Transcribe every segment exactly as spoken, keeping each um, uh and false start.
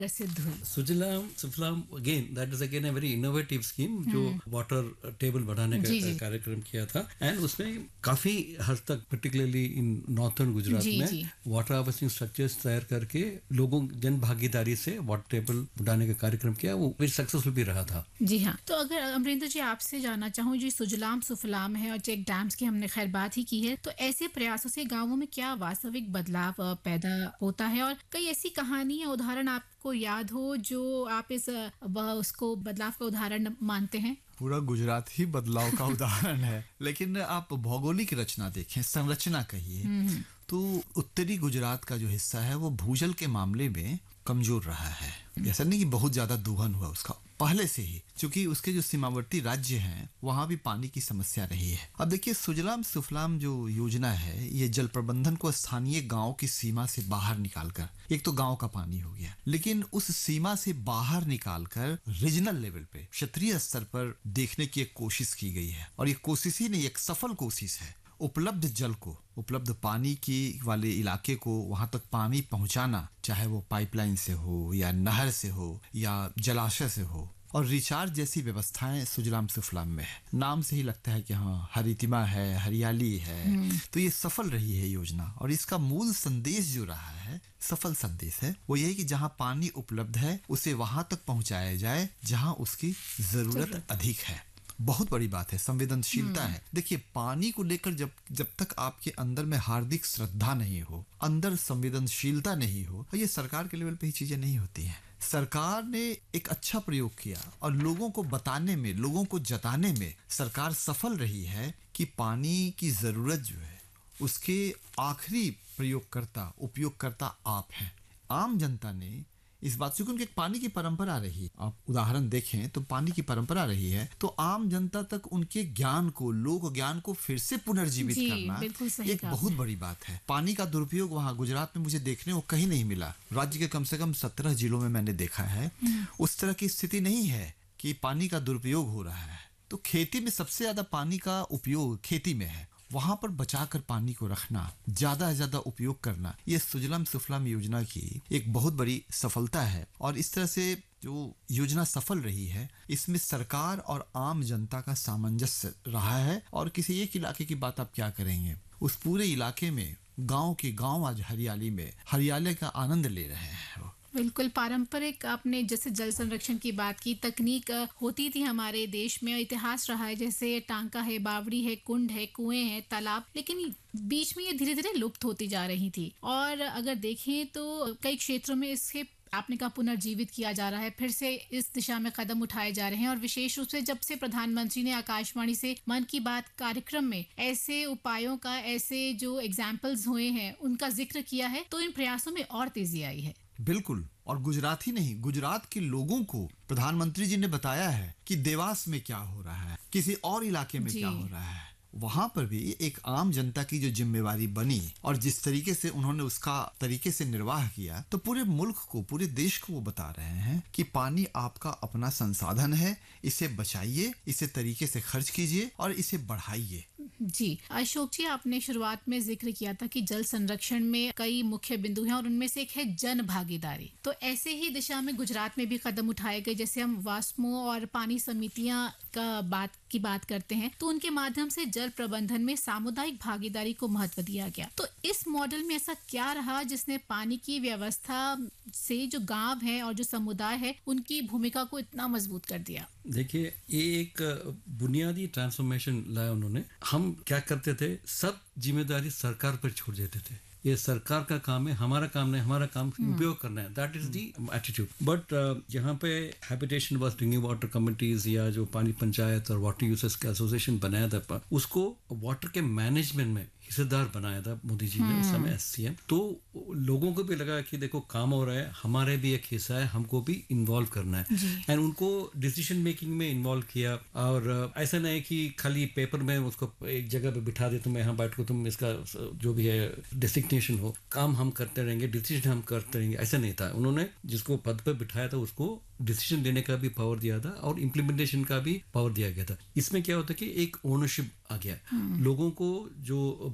प्रसिद्ध हुई। सुजलाम सुफलाम again that is again a very innovative scheme जो वाटर टेबल बढ़ाने का जी, जी। कार्यक्रम किया था एंड उसमें काफी हद तक पर्टिकुलरली इन नॉर्थर्न गुजरात जी, में जी। वाटर हार्वेस्टिंग स्ट्रक्चर्स तैयार करके लोगों जन भागीदारी से वाटर टेबल बढ़ाने का कार्यक्रम किया, वो वेरी सक्सेसफुल भी रहा था। जी हाँ, तो अगर अमरिंदर जी आपसे जानना चाहूँ, जो सुजलाम सुफलाम है और चेक डैम्स की हमने खैर बात ही की है, तो ऐसे प्रयासों से गांवों में क्या वास्तविक बदलाव अ, पैदा होता है और कई ऐसी कहानी या उदाहरण आपको याद हो जो आप इस अ, वह उसको बदलाव का उदाहरण मानते हैं? पूरा गुजरात ही बदलाव का उदाहरण है, लेकिन आप भौगोलिक रचना देखें, संरचना कहिए, तो उत्तरी गुजरात का जो हिस्सा है वो भूजल के मामले में कमजोर रहा है। ऐसा नहीं कि बहुत ज्यादा दोहन हुआ उसका, पहले से ही, क्योंकि उसके जो सीमावर्ती राज्य हैं वहां भी पानी की समस्या रही है। अब देखिए, सुजलाम सुफलाम जो योजना है, ये जल प्रबंधन को स्थानीय गांव की सीमा से बाहर निकालकर, एक तो गांव का पानी हो गया, लेकिन उस सीमा से बाहर निकालकर रीजनल लेवल पे, क्षेत्रीय स्तर पर देखने की एक कोशिश की गई है। और ये कोशिश ही नहीं, एक सफल कोशिश है। उपलब्ध जल को, उपलब्ध पानी की वाले इलाके को वहां तक पानी पहुंचाना, चाहे वो पाइपलाइन से हो या नहर से हो या जलाशय से हो, और रिचार्ज जैसी व्यवस्थाएं सुजलाम सुफलाम में है। नाम से ही लगता है कि हाँ, हरितिमा है, हरियाली है। तो ये सफल रही है योजना, और इसका मूल संदेश जो रहा है, सफल संदेश है, वो यही कि जहां पानी उपलब्ध है उसे वहां तक पहुंचाया जाए जहां उसकी जरूरत अधिक है। बहुत बड़ी बात है, संवेदनशीलता है। देखिए, पानी को लेकर जब जब तक आपके अंदर में हार्दिक श्रद्धा नहीं हो, अंदर संवेदनशीलता नहीं हो, ये सरकार के लेवल पे ही चीजें नहीं होती हैं। सरकार ने एक अच्छा प्रयोग किया और लोगों को बताने में, लोगों को जताने में सरकार सफल रही है कि पानी की जरूरत जो है उसके आखिरी प्रयोगकर्ता, उपयोगकर्ता आप हैं। आम जनता ने इस बात से, क्योंकि पानी की परंपरा रही, आप उदाहरण देखें तो पानी की परंपरा रही है, तो आम जनता तक उनके ज्ञान को, लोक ज्ञान को फिर से पुनर्जीवित जी, करना बिल्कुल सही एक कहा बहुत बड़ी बात है। पानी का दुरुपयोग वहाँ गुजरात में मुझे देखने को कहीं नहीं मिला। राज्य के कम से कम सत्रह जिलों में मैंने देखा है, उस तरह की स्थिति नहीं है कि पानी का दुरुपयोग हो रहा है। तो खेती में सबसे ज्यादा पानी का उपयोग खेती में है, वहां पर बचाकर पानी को रखना, ज्यादा से ज्यादा उपयोग करना, ये सुजलाम सुफलाम योजना की एक बहुत बड़ी सफलता है। और इस तरह से जो योजना सफल रही है, इसमें सरकार और आम जनता का सामंजस्य रहा है। और किसी एक इलाके की बात आप क्या करेंगे, उस पूरे इलाके में गांव के गांव आज हरियाली में, हरियाली का आनंद ले रहे हैं। वो बिल्कुल पारंपरिक, आपने जैसे जल संरक्षण की बात की, तकनीक अ, होती थी हमारे देश में, इतिहास रहा है, जैसे टांका है, बावड़ी है, कुंड है, कुएं हैं, तालाब, लेकिन बीच में ये धीरे धीरे लुप्त होती जा रही थी। और अगर देखें तो कई क्षेत्रों में इसके, आपने कहा, पुनर्जीवित किया जा रहा है, फिर से इस दिशा में कदम उठाए जा रहे हैं। और विशेष रूप से जब से प्रधानमंत्री ने आकाशवाणी से मन की बात कार्यक्रम में ऐसे उपायों का, ऐसे जो एग्जाम्पल्स हुए हैं उनका जिक्र किया है, तो इन प्रयासों में और तेजी आई है। बिल्कुल। और गुजरात ही नहीं, गुजरात के लोगों को प्रधानमंत्री जी ने बताया है कि देवास में क्या हो रहा है, किसी और इलाके में क्या हो रहा है। वहां पर भी एक आम जनता की जो जिम्मेवारी बनी और जिस तरीके से उन्होंने उसका तरीके से निर्वाह किया, तो पूरे मुल्क को, पूरे देश को वो बता रहे हैं कि पानी आपका अपना संसाधन है, इसे बचाइए, इसे तरीके से खर्च कीजिए और इसे बढ़ाइए। जी अशोक जी, आपने शुरुआत में जिक्र किया था कि जल संरक्षण में कई मुख्य बिंदु हैं और उनमें से एक है जन भागीदारी। तो ऐसे ही दिशा में गुजरात में भी कदम उठाए गए। जैसे हम वास्मो और पानी समितियां का बात की बात करते हैं, तो उनके माध्यम से जल प्रबंधन में सामुदायिक भागीदारी को महत्व दिया गया। तो इस मॉडल में ऐसा क्या रहा जिसने पानी की व्यवस्था से जो गांव है और जो समुदाय है उनकी भूमिका को इतना मजबूत कर दिया? देखिए, ये एक बुनियादी ट्रांसफॉर्मेशन लाया उन्होंने। हम क्या करते थे, सब जिम्मेदारी सरकार पर छोड़ देते थे। ये सरकार का काम है, हमारा काम नहीं, हमारा काम उपयोग करना है, that is the attitude. But यहाँ पे habitation verse drinking water committees या जो पानी पंचायत और वाटर यूजर्स का एसोसिएशन बनाया था, उसको वाटर के मैनेजमेंट में हिस्सेदार बनाया था मोदी जी ने उस समय एस सी एम। तो लोगों को भी लगा कि देखो काम हो रहा है, हमारे भी एक हिस्सा है, हमको भी इन्वॉल्व करना है, एंड उनको डिसीजन मेकिंग में इन्वॉल्व किया। और ऐसा नहीं कि खाली पेपर में उसको एक जगह पे बिठा दे, तुम यहाँ बैठ को तुम इसका जो भी है डेसिग्नेशन हो, काम हम करते रहेंगे, डिसीजन हम करते रहेंगे, ऐसा नहीं था। उन्होंने जिसको पद पर बिठाया था उसको डिसीजन लेने का भी पावर दिया था और इम्प्लीमेंटेशन का भी पावर दिया गया था। इसमें क्या होता है कि एक ओनरशिप आ गया, लोगों को जो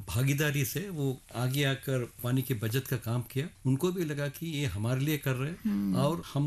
भागीदारी से वो आगे आकर पानी की बचत का काम किया। उनको भी लगा कि ये हमारे लिए कर रहे हैं और हम